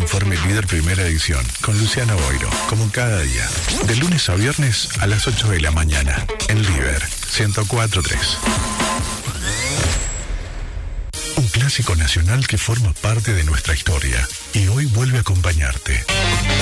Informe Líder Primera Edición, con Luciano Boiro, como cada día, de lunes a viernes a las 8 de la mañana, en Líder 104.3. Un clásico nacional que forma parte de nuestra historia y hoy vuelve a acompañarte.